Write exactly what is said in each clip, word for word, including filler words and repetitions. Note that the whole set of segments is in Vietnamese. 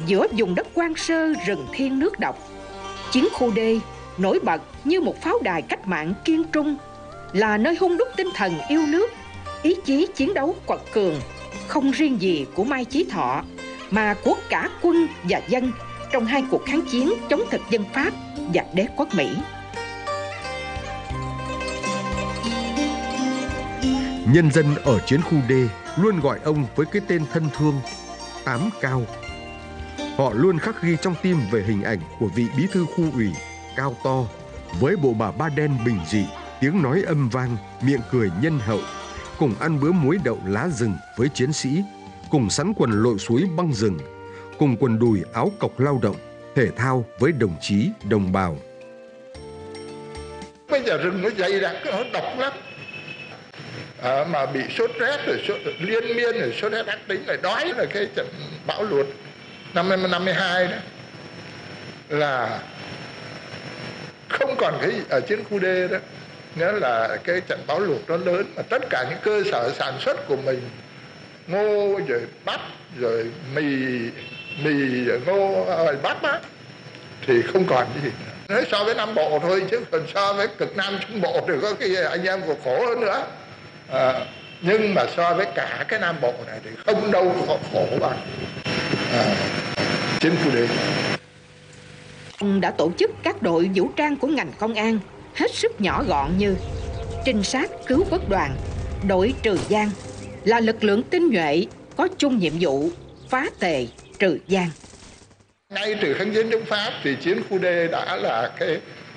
giữa vùng đất hoang sơ rừng thiên nước độc. Chiến khu D nổi bật như một pháo đài cách mạng kiên trung, là nơi hun đúc tinh thần yêu nước, ý chí chiến đấu quật cường, không riêng gì của Mai Chí Thọ mà của cả quân và dân trong hai cuộc kháng chiến chống thực dân Pháp và đế quốc Mỹ. Nhân dân ở chiến khu D luôn gọi ông với cái tên thân thương Tám Cao. Họ luôn khắc ghi trong tim về hình ảnh của vị bí thư khu ủy cao to, với bộ bà ba đen bình dị, tiếng nói âm vang, miệng cười nhân hậu, cùng ăn bữa muối đậu lá rừng với chiến sĩ, cùng sắn quần lội suối băng rừng, cùng quần đùi áo cộc lao động, thể thao với đồng chí, đồng bào. Bây giờ rừng nó dày đặc, nó độc lắm. À, mà bị sốt rét rồi sốt, liên miên rồi sốt rét ác tính rồi đói là cái trận bão lụt năm năm mươi hai đó, là không còn cái ở chiến khu D đó, nghĩa là cái trận bão lụt nó lớn mà tất cả những cơ sở sản xuất của mình, ngô rồi bắp rồi mì mì rồi ngô rồi bắp á, thì không còn cái gì nữa. Nói so với Nam Bộ thôi, chứ còn so với cực Nam Trung Bộ thì có cái anh em còn khổ hơn nữa. À, nhưng mà so với cả cái Nam Bộ này thì không đâu có khổ bằng à, chiến khu D. Ông đã tổ chức các đội vũ trang của ngành công an hết sức nhỏ gọn như trinh sát cứu quốc đoàn, đội trừ gian, là lực lượng tinh nhuệ có chung nhiệm vụ phá tề trừ gian. Ngay từ kháng chiến chống Pháp thì chiến khu D đã là cái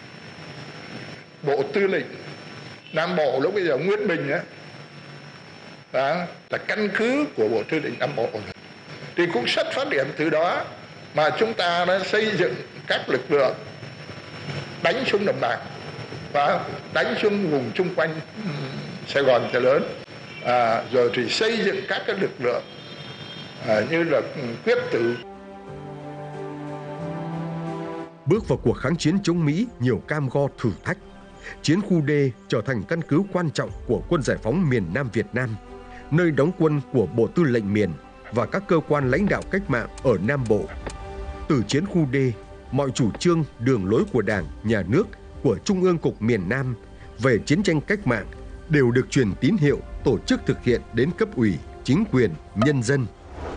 bộ tư lệnh Nam Bộ lúc bây giờ Nguyễn Bình á, đó là căn cứ của bộ tư lệnh Nam Bộ. Thì cũng xuất phát điểm từ đó mà chúng ta đã xây dựng các lực lượng đánh xuống đồng bằng và đánh xuống vùng chung quanh Sài Gòn chợ lớn, à, rồi thì xây dựng các cái lực lượng à, như là quyết tử. Bước vào cuộc kháng chiến chống Mỹ nhiều cam go thử thách, chiến khu D trở thành căn cứ quan trọng của quân giải phóng miền Nam Việt Nam, nơi đóng quân của Bộ Tư lệnh miền và các cơ quan lãnh đạo cách mạng ở Nam Bộ. Từ chiến khu D, mọi chủ trương, đường lối của Đảng, Nhà nước, của Trung ương Cục miền Nam về chiến tranh cách mạng đều được truyền tín hiệu tổ chức thực hiện đến cấp ủy, chính quyền, nhân dân.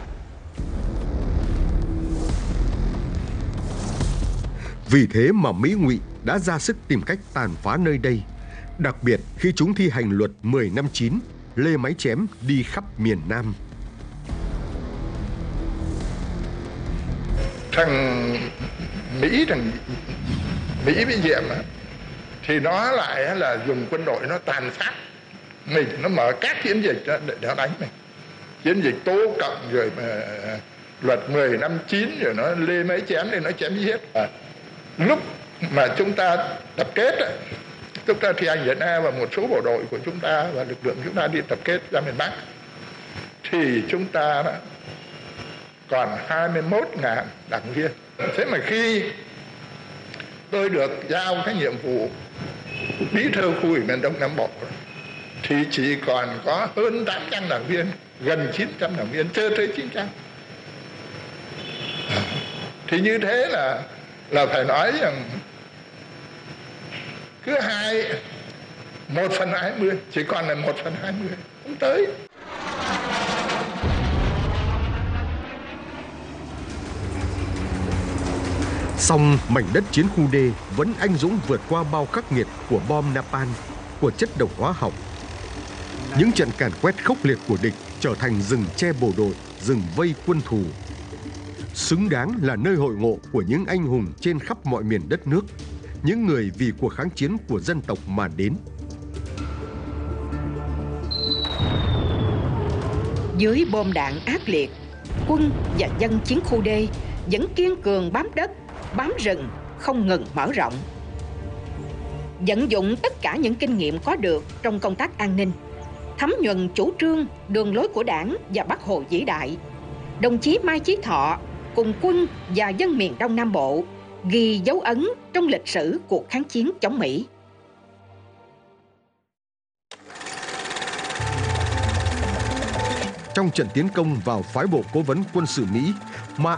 Vì thế mà Mỹ ngụy đã ra sức tìm cách tàn phá nơi đây, đặc biệt khi chúng thi hành luật mười năm chín, lê máy chém đi khắp miền Nam. Thằng Mỹ, thằng Mỹ với Diệm thì nó lại là dùng quân đội nó tàn sát mình, nó mở các chiến dịch để nó đánh mình. Chiến dịch Tố Cộng rồi mà luật mười năm chín rồi nó lê máy chém để nó chém giết. À, lúc mà chúng ta tập kết, chúng ta thi hành Việt Nam và một số bộ đội của chúng ta và lực lượng chúng ta đi tập kết ra miền Bắc, thì chúng ta đã còn hai mươi mốt nghìn đảng viên. Thế mà khi tôi được giao cái nhiệm vụ bí thư khu ủy miền Đông Nam Bộ thì chỉ còn có hơn tám trăm đảng viên, gần chín trăm đảng viên, chưa tới chín trăm. Thì như thế là là phải nói rằng cứ hai một phần hai mươi, chỉ còn là một phần hai mươi, không tới. Song mảnh đất chiến khu D vẫn anh dũng vượt qua bao khắc nghiệt của bom napalm, của chất độc hóa học. Những trận càn quét khốc liệt của địch trở thành rừng che bộ đội, rừng vây quân thù. Xứng đáng là nơi hội ngộ của những anh hùng trên khắp mọi miền đất nước, những người vì cuộc kháng chiến của dân tộc mà đến. Dưới bom đạn ác liệt, quân và dân chiến khu D vẫn kiên cường bám đất, bám rừng, không ngừng mở rộng. Vận dụng tất cả những kinh nghiệm có được trong công tác an ninh, thấm nhuần chủ trương, đường lối của Đảng và Bác Hồ vĩ đại, đồng chí Mai Chí Thọ cùng quân và dân miền Đông Nam Bộ ghi dấu ấn trong lịch sử cuộc kháng chiến chống Mỹ. Trong trận tiến công vào phái bộ cố vấn quân sự Mỹ,